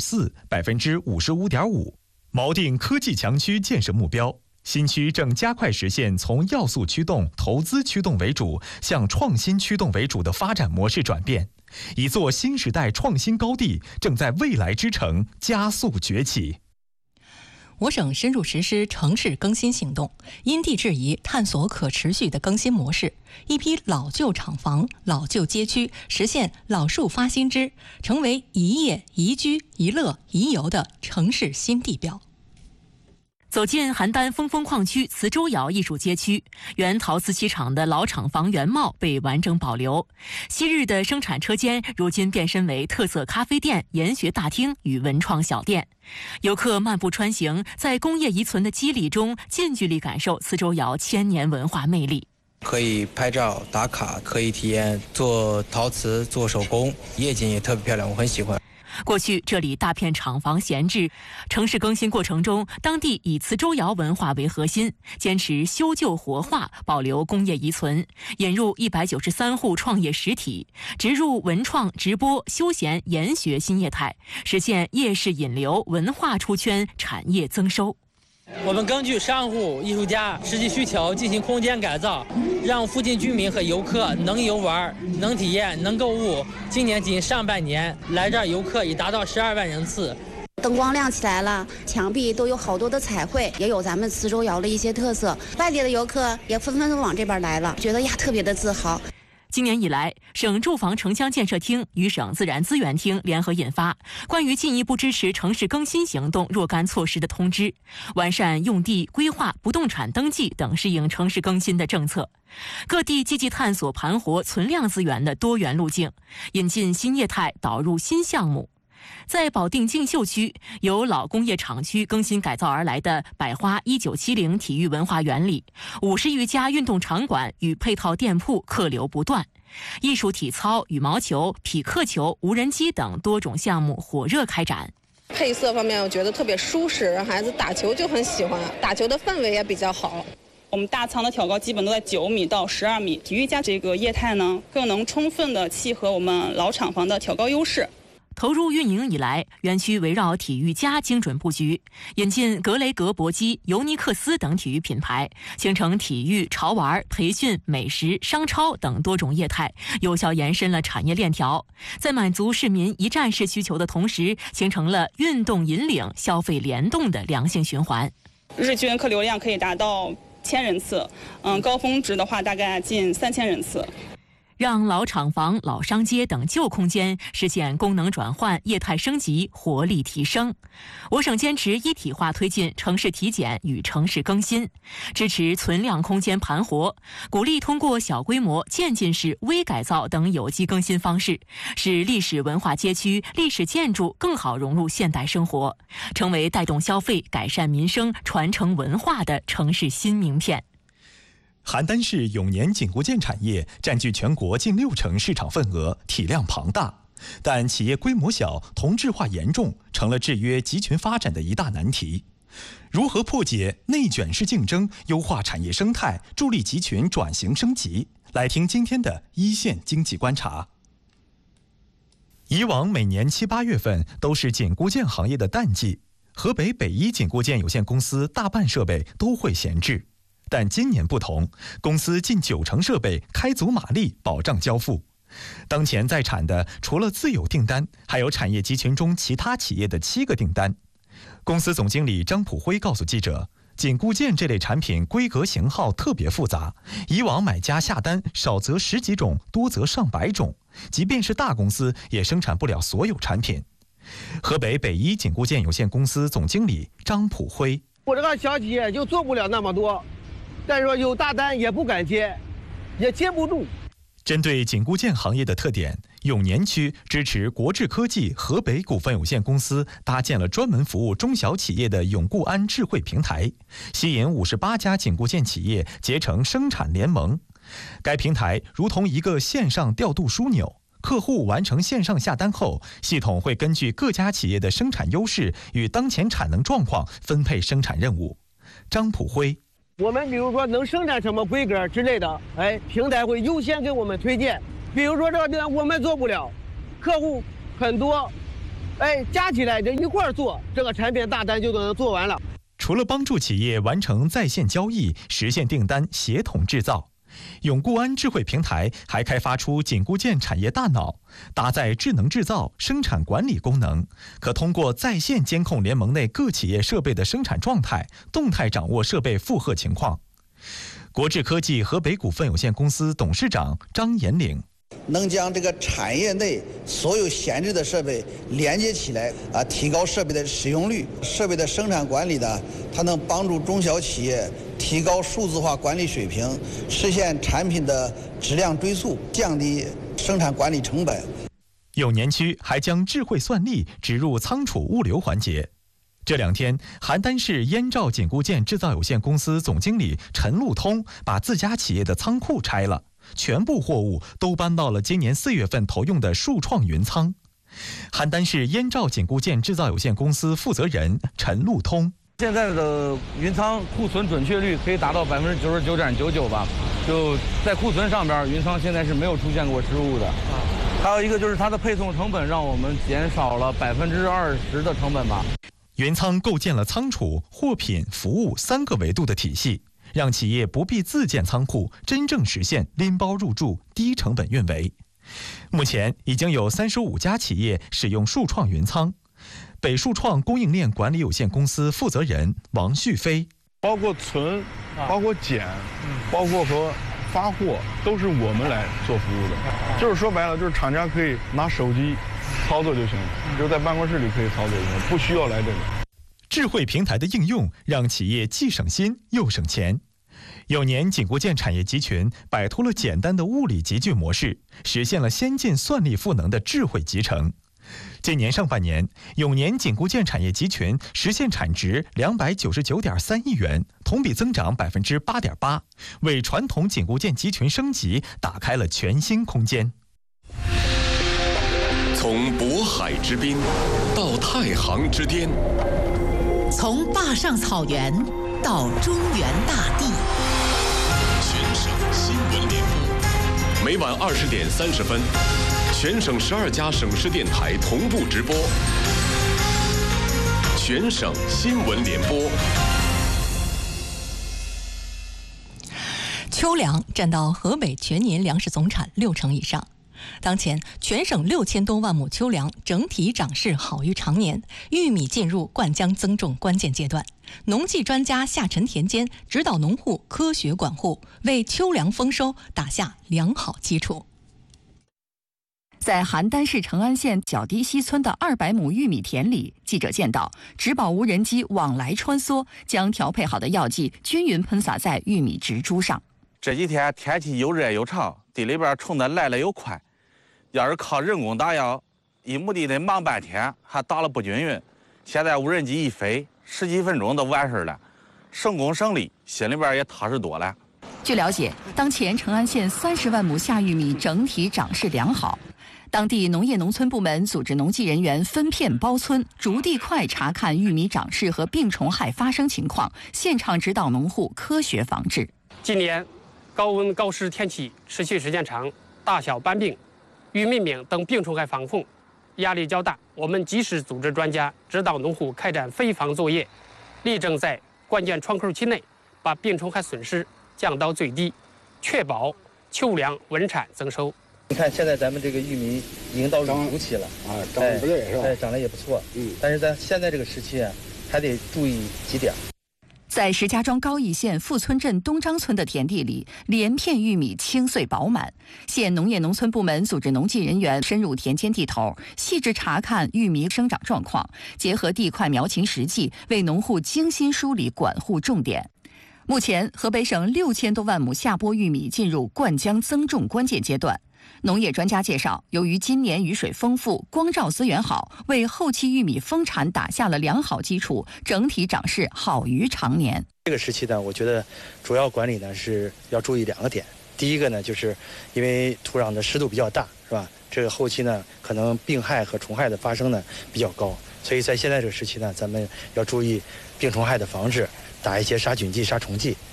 55.4%，55.5%，锚定科技强区建设目标。新区正加快实现从要素驱动、投资驱动为主，向创新驱动为主的发展模式转变，一座新时代创新高地正在未来之城加速崛起。 我省深入实施城市更新行动，因地制宜探索可持续的更新模式，一批老旧厂房、老旧街区实现老树发新枝，成为宜业、宜居、宜乐、宜游的城市新地标。 走进邯郸峰峰矿区磁州窑艺术街区，原陶瓷漆厂的老厂房原貌被完整保留。昔日的生产车间，如今变身为特色咖啡店、研学大厅与文创小店。游客漫步穿行，在工业遗存的肌理中，近距离感受磁州窑千年文化魅力。 可以拍照打卡，可以体验做陶瓷、做手工，夜景也特别漂亮，我很喜欢。 过去这里大片厂房闲置，城市更新过程中，当地以磁州窑文化为核心，坚持修旧活化，保留工业遗存，引入193户创业实体，植入文创、直播、休闲、研学新业态，实现夜市引流、文化出圈、产业增收。 我们根据商户、艺术家实际需求进行空间改造，让附近居民和游客能游玩、能体验、能购物。今年仅上半年，来这儿游客已达到12万人次。 灯光亮起来了，墙壁都有好多的彩绘，也有咱们磁州窑的一些特色。外地的游客也纷纷往这边来了，觉得呀特别的自豪。 今年以来，省住房城乡建设厅与省自然资源厅联合印发关于进一步支持城市更新行动若干措施的通知，完善用地规划、不动产登记等适应城市更新的政策。各地积极探索盘活存量资源的多元路径，引进新业态，导入新项目。在保定竞秀区，由老工业厂区更新改造而来的百花1970体育文化园里，50余家运动场馆与配套店铺客流不断，艺术体操、羽毛球、匹克球、无人机等多种项目火热开展。 配色方面，我觉得特别舒适，让孩子打球就很喜欢，打球的氛围也比较好。 我们大仓的挑高基本都在9米到12米，体育加这个业态呢，更能充分的契合我们老厂房的挑高优势。 投入运营以来，园区围绕体育加精准布局，引进格雷格搏击、尤尼克斯等体育品牌，形成体育、潮玩、培训、美食、商超等多种业态，有效延伸了产业链条，在满足市民一站式需求的同时，形成了运动引领、消费联动的良性循环。 日均客流量可以达到1000人次，高峰值的话大概近3000人次。 让老厂房、老商街等旧空间实现功能转换、业态升级、活力提升。我省坚持一体化推进城市体检与城市更新，支持存量空间盘活，鼓励通过小规模、渐进式微改造等有机更新方式，使历史文化街区、历史建筑更好融入现代生活，成为带动消费、改善民生、传承文化的城市新名片。 邯郸市永年紧固件产业占据全国近60%市场份额，体量庞大，但企业规模小、同质化严重，成了制约集群发展的一大难题。如何破解内卷式竞争，优化产业生态，助力集群转型升级？来听今天的一线经济观察。以往每年7、8月份都是紧固件行业的淡季，河北北一紧固件有限公司大半设备都会闲置。但今年不同，公司近90%设备开足马力保障交付。当前在产的除了自有订单，还有产业集群中其他企业的7个订单。公司总经理张普辉告诉记者，紧固件这类产品规格型号特别复杂，以往买家下单少则10几种，多则上百种，即便是大公司也生产不了所有产品。河北北一紧固件有限公司总经理张普辉： 我这个小企业就做不了那么多，但是说有大单也不敢接，也接不住。 针对紧固件行业的特点，永年区支持国智科技河北股份有限公司搭建了专门服务中小企业的永固安智慧平台，吸引58家紧固件企业结成生产联盟。该平台如同一个线上调度枢纽，客户完成线上下单后，系统会根据各家企业的生产优势与当前产能状况分配生产任务。张普辉： 我们比如说能生产什么规格之类的，平台会优先给我们推荐。比如说这个订单我们做不了，客户很多， 加起来这一块儿做，这个产品大单就能做完了。 除了帮助企业完成在线交易，实现订单协同制造，永固安智慧平台还开发出紧固件产业大脑，搭载智能制造、生产管理功能，可通过在线监控联盟内各企业设备的生产状态，动态掌握设备负荷情况。国智科技河北股份有限公司董事长张延岭。 能将这个产业内所有闲置的设备连接起来提高设备的使用率。设备的生产管理呢，它能帮助中小企业提高数字化管理水平，实现产品的质量追溯，降低生产管理成本。 永年区还将智慧算力植入仓储物流环节。这2天，邯郸市燕赵紧固件制造有限公司总经理陈路通把自家企业的仓库拆了，全部货物都搬到了今年4月份投用的数创云仓。邯郸市燕赵紧固件制造有限公司负责人陈路通： 现在的云仓库存准确率可以达到99.99%吧，就在库存上边，云仓现在是没有出现过失误的。还有一个就是它的配送成本让我们减少了20%的成本吧。 云仓构建了仓储、货品、服务3个维度的体系，让企业不必自建仓库，真正实现拎包入驻、低成本运维。目前已经有35家企业使用数创云仓。北数创供应链管理有限公司负责人王旭飞： 包括存、包括减、包括和发货，都是我们来做服务的。就是说白了，就是厂家可以拿手机操作就行了，就在办公室里可以操作就行，不需要来这里。 智慧平台的应用让企业既省心又省钱。永年紧固件产业集群摆脱了简单的物理集聚模式，实现了先进算力赋能的智慧集成。今年上半年，永年紧固件产业集群实现产值299.3亿元，同比增长8.8%，为传统紧固件集群升级打开了全新空间。 从渤海之滨到太行之巅， 从坝上草原到中原大地， 全省新闻联播，每晚20点30分，全省12家省市电台同步直播。全省新闻联播。 秋粮占到河北全年粮食总产60%以上。当前，全省6000多万亩秋粮整体长势好于常年，玉米进入灌浆增种关键阶段。农技专家下沉田间，指导农户科学管护，为秋粮丰收打下良好基础。 在邯郸市成安县角堤西村的200亩玉米田里，记者见到植保无人机往来穿梭，将调配好的药剂均匀喷洒在玉米植株上。 这几天天气又热又长，地里边虫子来了又快，要是靠人工打药，一亩地得忙半天，还打了不均匀。现在无人机一飞，10几分钟都完事了，省工省力，心里边也踏实多了。 据了解，当前成安县30万亩夏玉米整体长势良好。当地农业农村部门组织农技人员分片包村，逐地块查看玉米长势和病虫害发生情况，现场指导农户科学防治。 今年高温高湿天气持续时间长，大小斑病、玉米病等病虫害防控压力较大，我们及时组织专家指导农户开展飞防作业，力争在关键窗口期内把病虫害损失降到最低，确保秋粮稳产增收。 你看，现在咱们这个玉米已经到入熟期了啊，长得不错是吧？长得也不错。但是在现在这个时期啊，还得注意几点。 在石家庄高邑县富村镇东张村的田地里，连片玉米青穗饱满。县农业农村部门组织农技人员深入田间地头，细致查看玉米生长状况，结合地块苗情实际，为农户精心梳理管护重点。目前，河北省6000多万亩夏播玉米进入灌浆增种关键阶段。农业专家介绍，由于今年雨水丰富，光照资源好，为后期玉米丰产打下了良好基础，整体长势好于常年。 这个时期呢，我觉得主要管理呢是要注意2个点。第一个呢，就是因为土壤的湿度比较大，是吧？这个后期呢，可能病害和虫害的发生呢比较高，所以在现在这个时期呢，咱们要注意病虫害的防治，打一些杀菌剂、杀虫剂。